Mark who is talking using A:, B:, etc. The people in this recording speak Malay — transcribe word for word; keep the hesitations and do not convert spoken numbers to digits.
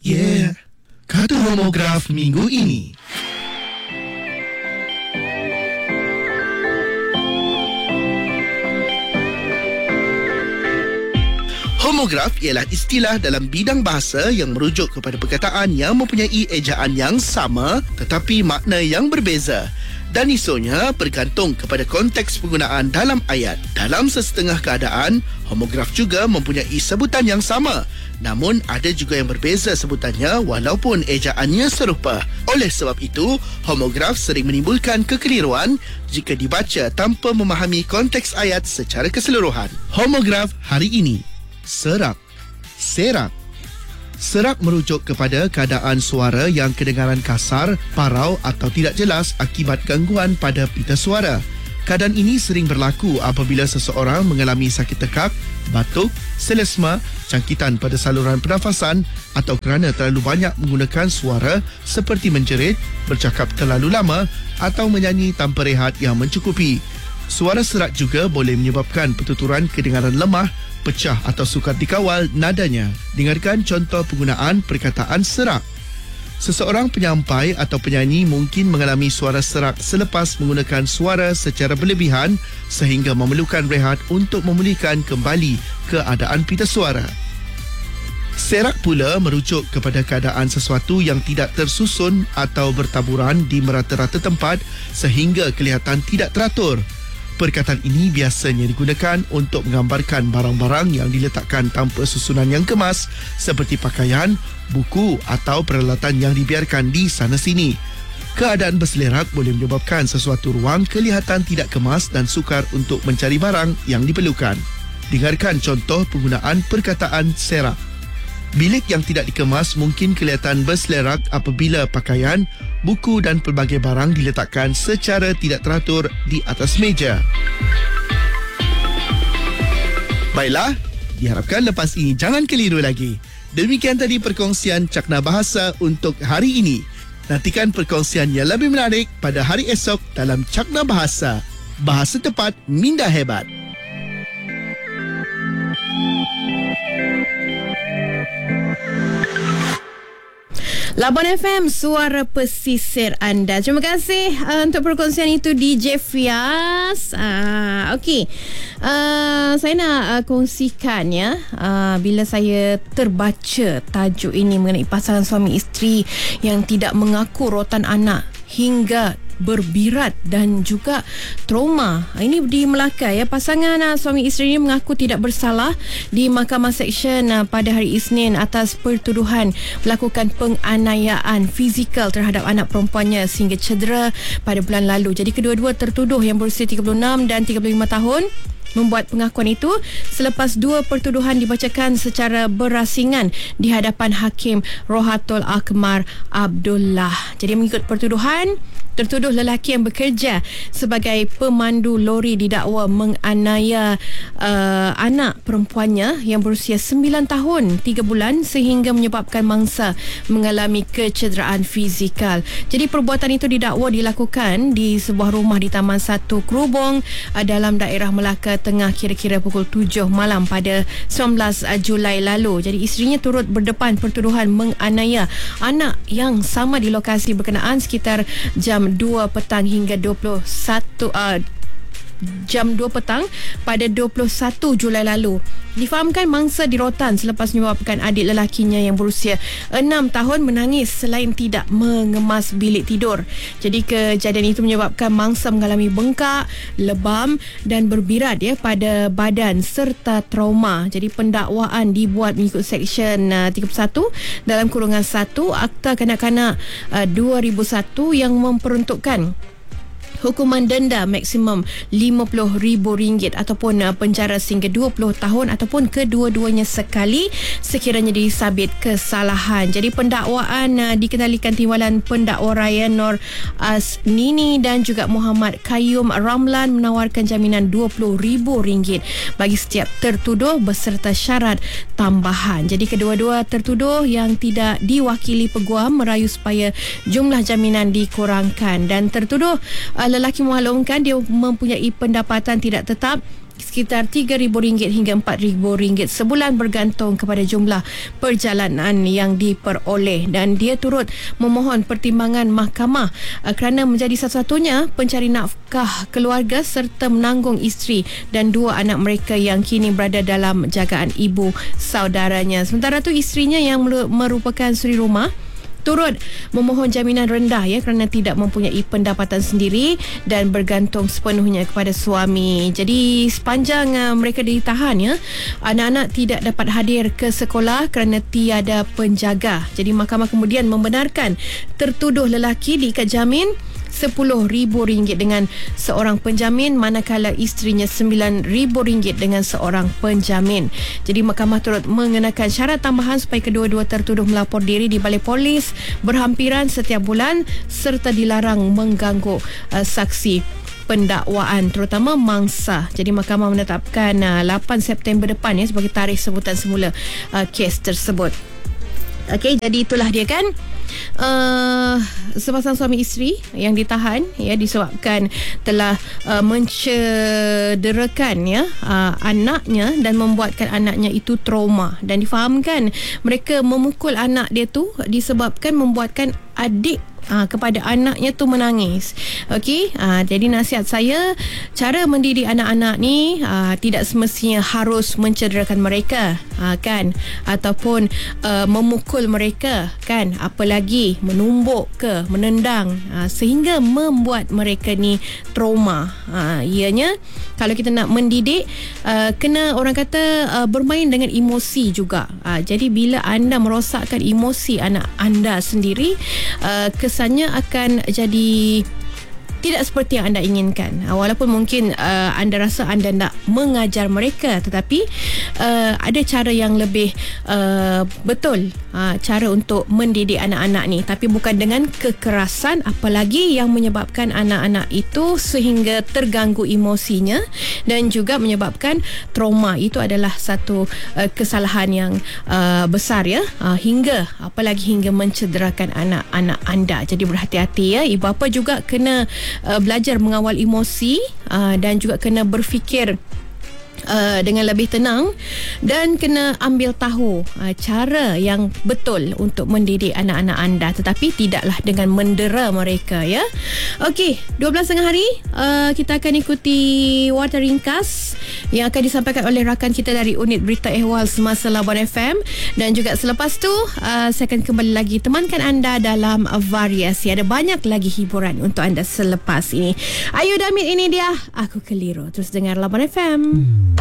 A: Yeah. Kata Homograf minggu ini. Homograf ialah istilah dalam bidang bahasa yang merujuk kepada perkataan yang mempunyai ejaan yang sama tetapi makna yang berbeza. Dan isunya bergantung kepada konteks penggunaan dalam ayat. Dalam sesetengah keadaan, homograf juga mempunyai sebutan yang sama. Namun ada juga yang berbeza sebutannya walaupun ejaannya serupa. Oleh sebab itu, homograf sering menimbulkan kekeliruan jika dibaca tanpa memahami konteks ayat secara keseluruhan. Homograf hari ini. Serak, serak. Serak merujuk kepada keadaan suara yang kedengaran kasar, parau atau tidak jelas akibat gangguan pada pita suara. Keadaan ini sering berlaku apabila seseorang mengalami sakit tekak, batuk, selesma, jangkitan pada saluran pernafasan atau kerana terlalu banyak menggunakan suara seperti menjerit, bercakap terlalu lama atau menyanyi tanpa rehat yang mencukupi. Suara serak juga boleh menyebabkan pertuturan kedengaran lemah, pecah atau sukar dikawal nadanya. Dengarkan contoh penggunaan perkataan serak. Seseorang penyampai atau penyanyi mungkin mengalami suara serak selepas menggunakan suara secara berlebihan sehingga memerlukan rehat untuk memulihkan kembali keadaan pita suara. Serak pula merujuk kepada keadaan sesuatu yang tidak tersusun atau bertaburan di merata-rata tempat sehingga kelihatan tidak teratur. Perkataan ini biasanya digunakan untuk menggambarkan barang-barang yang diletakkan tanpa susunan yang kemas seperti pakaian, buku atau peralatan yang dibiarkan di sana sini. Keadaan berselerak boleh menyebabkan sesuatu ruang kelihatan tidak kemas dan sukar untuk mencari barang yang diperlukan. Dengarkan contoh penggunaan perkataan serak. Bilik yang tidak dikemas mungkin kelihatan berselerak apabila pakaian, buku dan pelbagai barang diletakkan secara tidak teratur di atas meja. Baiklah, diharapkan lepas ini jangan keliru lagi. Demikian tadi perkongsian Cakna Bahasa untuk hari ini. Nantikan perkongsian yang lebih menarik pada hari esok dalam Cakna Bahasa. Bahasa tepat, minda hebat.
B: Labuan F M, suara pesisir anda. Terima kasih uh, untuk perkongsian itu D J Fias. Uh, Okey, uh, saya nak uh, kongsikan ya, uh, bila saya terbaca tajuk ini mengenai pasangan suami isteri yang tidak mengaku rotan anak hingga berbirat dan juga trauma. Ini di Melaka ya. Pasangan uh, suami isteri ini mengaku tidak bersalah di Mahkamah Seksyen uh, pada hari Isnin atas pertuduhan melakukan penganiayaan fizikal terhadap anak perempuannya sehingga cedera pada bulan lalu. Jadi kedua-dua tertuduh yang berusia tiga puluh enam dan tiga puluh lima tahun membuat pengakuan itu selepas dua pertuduhan dibacakan secara berasingan di hadapan Hakim Rohatul Akmar Abdullah. Jadi mengikut pertuduhan, tertuduh lelaki yang bekerja sebagai pemandu lori didakwa menganiaya uh, anak perempuannya yang berusia sembilan tahun tiga bulan sehingga menyebabkan mangsa mengalami kecederaan fizikal. Jadi perbuatan itu didakwa dilakukan di sebuah rumah di Taman satu Krubong uh, dalam daerah Melaka Tengah kira-kira pukul tujuh malam pada sembilan belas Julai lalu. Jadi isterinya turut berdepan pertuduhan menganiaya anak yang sama di lokasi berkenaan sekitar jam dua petang hingga dua puluh satu uh, jam dua petang pada dua puluh satu Julai lalu. Difahamkan mangsa dirotan selepas menyebabkan adik lelakinya yang berusia enam tahun menangis selain tidak mengemas bilik tidur. Jadi kejadian itu menyebabkan mangsa mengalami bengkak, lebam dan berbirat ya pada badan serta trauma. Jadi pendakwaan dibuat mengikut Seksyen uh, tiga puluh satu dalam kurungan satu Akta Kanak-Kanak uh, dua ribu satu yang memperuntukkan hukuman denda maksimum lima puluh ribu ringgit ataupun uh, penjara sehingga dua puluh tahun ataupun kedua-duanya sekali sekiranya disabit kesalahan. Jadi pendakwaan uh, dikendalikan Timbalan Pendakwa Raya Nur Asnini dan juga Muhammad Qayyum Ramlan menawarkan jaminan dua puluh ribu ringgit bagi setiap tertuduh beserta syarat tambahan. Jadi kedua-dua tertuduh yang tidak diwakili peguam merayu supaya jumlah jaminan dikurangkan dan tertuduh uh, lelaki memaklumkan dia mempunyai pendapatan tidak tetap sekitar tiga ribu ringgit hingga empat ribu ringgit sebulan bergantung kepada jumlah perjalanan yang diperoleh. Dan dia turut memohon pertimbangan mahkamah uh, kerana menjadi satu-satunya pencari nafkah keluarga serta menanggung isteri dan dua anak mereka yang kini berada dalam jagaan ibu saudaranya. Sementara tu isterinya yang merupakan suri rumah turut memohon jaminan rendah ya kerana tidak mempunyai pendapatan sendiri dan bergantung sepenuhnya kepada suami. Jadi sepanjang uh, mereka ditahan ya, anak-anak tidak dapat hadir ke sekolah kerana tiada penjaga. Jadi mahkamah kemudian membenarkan tertuduh lelaki diikat jamin sepuluh ribu ringgit dengan seorang penjamin, manakala isterinya sembilan ribu ringgit dengan seorang penjamin. Jadi mahkamah turut mengenakan syarat tambahan supaya kedua-dua tertuduh melapor diri di balai polis berhampiran setiap bulan serta dilarang mengganggu uh, saksi pendakwaan terutama mangsa. Jadi mahkamah menetapkan uh, lapan September depan ya sebagai tarikh sebutan semula uh, kes tersebut. Okey, jadi itulah dia kan. Uh, sepasang suami isteri yang ditahan ya disebabkan telah uh, mencederakan ya uh, anaknya dan membuatkan anaknya itu trauma, dan difahamkan mereka memukul anak dia tu disebabkan membuatkan adik uh, kepada anaknya tu menangis. Okey, uh, jadi nasihat saya, cara mendidik anak-anak ni uh, tidak semestinya harus mencederakan mereka uh, kan, ataupun uh, memukul mereka kan, apalagi menumbuk ke menendang uh, sehingga membuat mereka ni trauma. Uh, ianya kalau kita nak mendidik uh, kena orang kata uh, bermain dengan emosi juga. Uh, jadi bila anda merosakkan emosi anak anda sendiri, uh, kesannya akan jadi tidak seperti yang anda inginkan. Uh, walaupun mungkin uh, anda rasa anda nak mengajar mereka, tetapi uh, ada cara yang lebih uh, betul uh, cara untuk mendidik anak-anak ni, tapi bukan dengan kekerasan, apalagi yang menyebabkan anak-anak itu sehingga terganggu emosinya dan juga menyebabkan trauma. Itu adalah satu uh, kesalahan yang uh, besar ya, uh, hingga apalagi hingga mencederakan anak-anak anda. Jadi berhati-hati ya, ibu bapa juga kena Uh, belajar mengawal emosi uh, dan juga kena berfikir Uh, dengan lebih tenang dan kena ambil tahu uh, cara yang betul untuk mendidik anak-anak anda, tetapi tidaklah dengan mendera mereka ya. Okey, dua belas tengah hari uh, kita akan ikuti warta ringkas yang akan disampaikan oleh rakan kita dari unit berita ehwal semasa Labuan F M, dan juga selepas tu uh, saya akan kembali lagi temankan anda dalam uh, variasi. Ada banyak lagi hiburan untuk anda selepas ini. Ayu Damit, ini dia Aku Keliru. Terus dengar Labuan F M.